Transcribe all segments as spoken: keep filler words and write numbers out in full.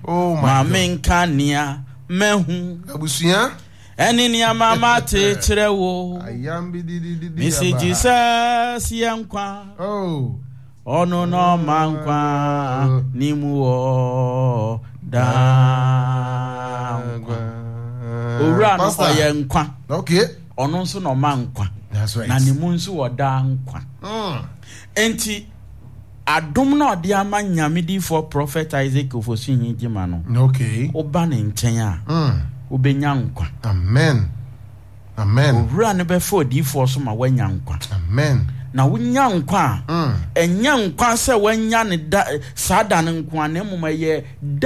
Oh my God. Mamenkania mehu. Abusuya. Eni ni amama te chirewo. Ayambi di di di di. Missy Jesus yankwa. Oh. Ono no mankwa nimuo da. Ora no kwa yankwa. Okay. Ono nso no mankwa. That's right. Na nimu nso woda nkwa. Mm. Enti adom na odi ama nyamedi for prophet Isaac ofosinyi jima no. Okay. Oba ne nchen a. Mm. Obenya nkwa. Amen. Amen. Owura ne be for di for so ma wanya nkwa. Amen. Na wonya nkwa. Mm. Enya nkwa se wanya ne da sada ne nkwa na muma ye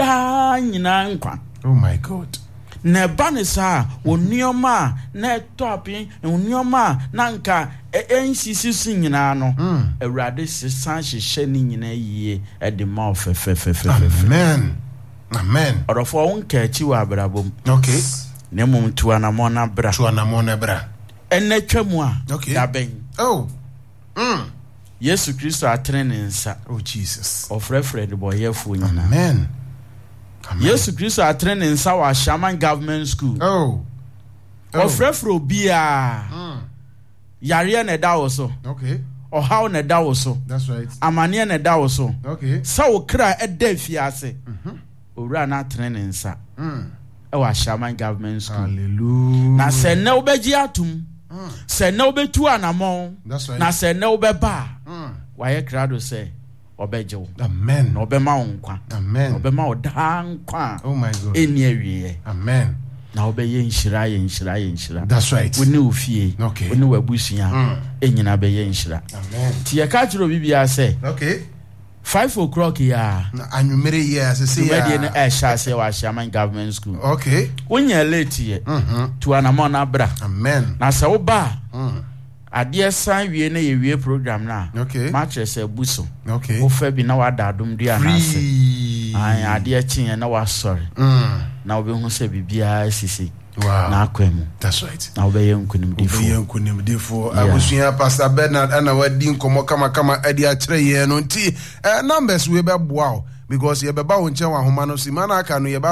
da nyina nkwa. Oh my God. Na ba ne sa onioma na topi onioma na nka ensisi sin nyina no awurade sesan hyehyɛ ni nyina yie e de ma ofefefefe. Amen. Amen. Orofo won ka chi wa abrabom. Okay. Ne mum tuana mo na bra. Tuana mo na bra. Enne twam a okay. da ben. Oh. Mm. Yesu Kristo atrene ne nsa. Oh Jesus. Ofrefre de boyefo nyina. Amen. Amen. Yesu Kristo atrene ne nsa wa Shaman Government School. Oh. Oh. Ofrefre obia. Mm. Yare na da wo so. Okay. Ohaw na da wo so. That's right. Amane na da wo so. Okay. Sa wo kra eda fiase. Mhm. Owura na atrene ne nsa. Mm. E wa Shaman Government School. Hallelujah. Na se na obeji atum. Mm. Se na obetu anamon. That's right. Na se na obeba. Mm. Wa ye krado se obejo. Amen. Na obema onkwa. Amen. Obema oda nkwa. Oh my God. Eni awie. Amen. Na obeye nshira ye nshira ye nshira. That's right. Woni ofie. Okay. Woni wabusuya. Mm. Enyina beye nshira. Amen. Ti ye ka chiro bibia se. Okay. Five o'clock ya. Na anwumere ya se se ya. Tumedi ne e sha se wa Shaman Government School. Okay. Wonya late ye. Mhm. Tu anamo na bra. Amen. Na se wo ba. Mhm. Ade san wie na ye wie program na. Okay. Matches e buso. Okay. Wo fa bi na wada adom dua na ase. Free. Ai ade chin na wa sorry. Mm. Na obi hu se bibia sisi. Wow. Na akwemu. That's right. Na obi yenkunim difo. Obi yenkunim difo. Abusuya Pastor Bernard ana wadi nkomo kama kama adi akire ye no nti eh, numbers we be boa because ye be ba wo nche wa homa no si mana aka no ye